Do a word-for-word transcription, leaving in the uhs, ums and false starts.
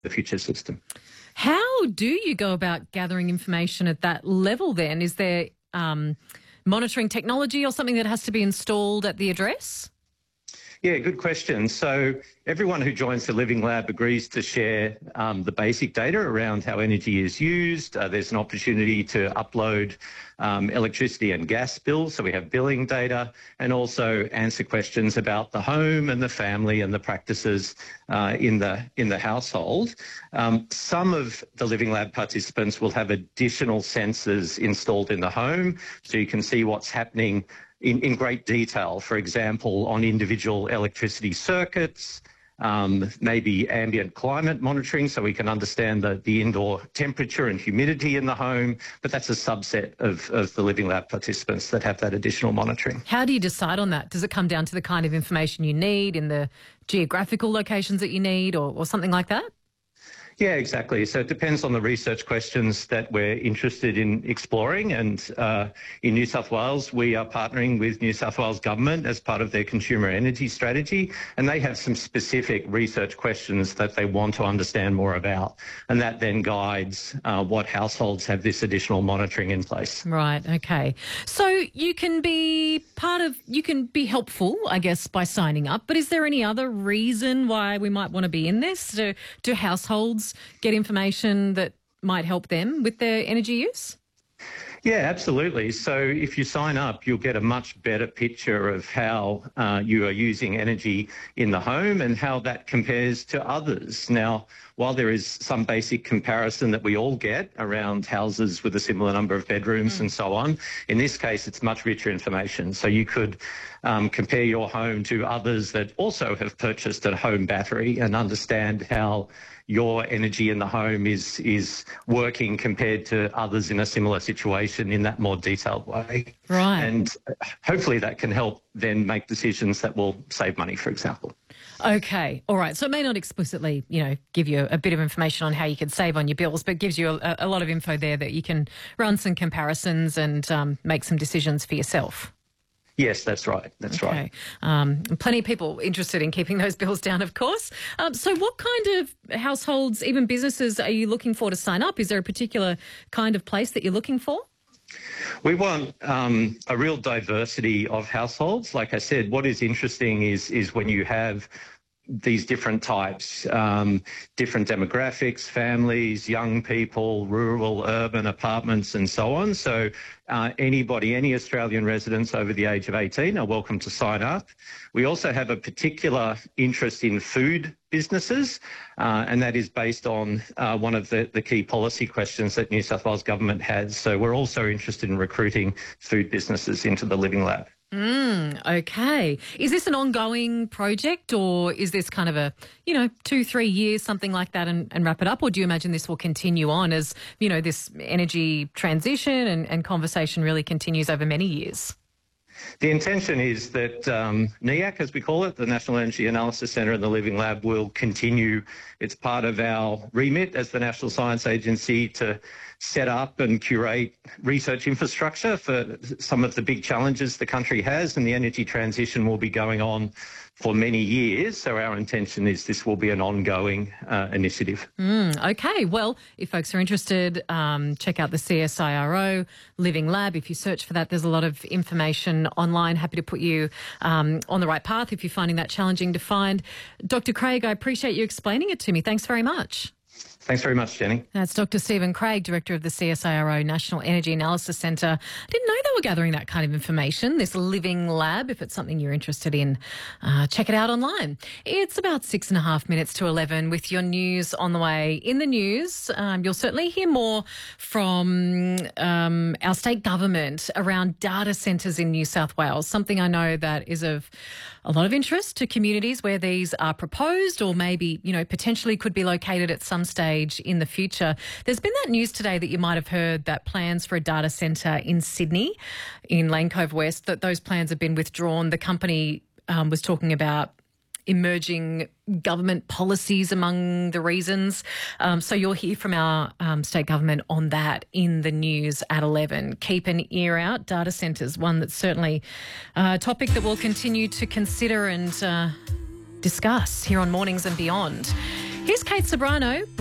the future system. How do you go about gathering information at that level then? Is there um, monitoring technology or something that has to be installed at the address? Yeah, good question. So everyone who joins the Living Lab agrees to share um, the basic data around how energy is used. Uh, there's an opportunity to upload um, electricity and gas bills, so we have billing data, and also answer questions about the home and the family and the practices uh, in the in the household. Um, some of the Living Lab participants will have additional sensors installed in the home, so you can see what's happening In, in great detail, for example, on individual electricity circuits, um, maybe ambient climate monitoring so we can understand the, the indoor temperature and humidity in the home, but that's a subset of, of the Living Lab participants that have that additional monitoring. How do you decide on that? Does it come down to the kind of information you need in the geographical locations that you need or, or something like that? Yeah, exactly. So it depends on the research questions that we're interested in exploring. And uh, in New South Wales, we are partnering with New South Wales Government as part of their consumer energy strategy. And they have some specific research questions that they want to understand more about. And that then guides uh, what households have this additional monitoring in place. Right. Okay. So you can be part of, you can be helpful, I guess, by signing up. But is there any other reason why we might want to be in this? Do, do households get information that might help them with their energy use? Yeah, absolutely. So if you sign up, you'll get a much better picture of how uh, you are using energy in the home and how that compares to others. Now, while there is some basic comparison that we all get around houses with a similar number of bedrooms mm. and so on, in this case, it's much richer information. So you could um, compare your home to others that also have purchased a home battery and understand how your energy in the home is is working compared to others in a similar situation in that more detailed way. Right. And hopefully that can help then make decisions that will save money, for example. Okay. All right. So it may not explicitly, you know, give you a bit of information on how you can save on your bills, but gives you a, a lot of info there that you can run some comparisons and um, make some decisions for yourself. Yes, that's right. That's okay. right. Um, plenty of people interested in keeping those bills down, of course. Um, so what kind of households, even businesses, are you looking for to sign up? Is there a particular kind of place that you're looking for? We want um, a real diversity of households. Like I said, what is interesting is is when you have these different types, um, different demographics, families, young people, rural, urban, apartments and so on. So uh, anybody, any Australian residents over the age of eighteen are welcome to sign up. We also have a particular interest in food businesses, uh, and that is based on uh, one of the, the key policy questions that New South Wales Government has. So we're also interested in recruiting food businesses into the Living Lab. Mm, okay. Is this an ongoing project or is this kind of a, you know, two, three years, something like that and, and wrap it up? Or do you imagine this will continue on as, you know, this energy transition and, and conversation really continues over many years? The intention is that um, NEAC, as we call it, the National Energy Analysis Centre and the Living Lab will continue. It's part of our remit as the National Science Agency to set up and curate research infrastructure for some of the big challenges the country has, and the energy transition will be going on for many years. So our intention is this will be an ongoing uh, initiative. Mm, okay. Well, if folks are interested, um, check out the C S I R O Living Lab. If you search for that, there's a lot of information online. Happy to put you um, on the right path if you're finding that challenging to find. Doctor Craig, I appreciate you explaining it to me. Thanks very much. Thanks very much, Jenny. That's Doctor Stephen Craig, Director of the C S I R O National Energy Analysis Centre. I didn't know they were gathering that kind of information, this Living Lab. If it's something you're interested in, uh, check it out online. It's about six and a half minutes to eleven with your news on the way. In the news, um, you'll certainly hear more from um, our state government around data centres in New South Wales, something I know that is of a lot of interest to communities where these are proposed or maybe, you know, potentially could be located at some stage in the future. There's been that news today that you might have heard that plans for a data centre in Sydney, in Lane Cove West, that those plans have been withdrawn. The company um, was talking about emerging government policies among the reasons. Um, so you'll hear from our um, state government on that in the news at eleven. Keep an ear out. Data centres, one that's certainly a topic that we'll continue to consider and uh, discuss here on Mornings and Beyond. Here's Kate Sobrano.